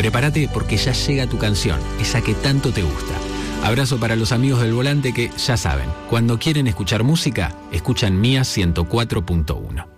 Prepárate porque ya llega tu canción, esa que tanto te gusta. Abrazo para los amigos del volante que ya saben, cuando quieren escuchar música, escuchan Mía 104.1.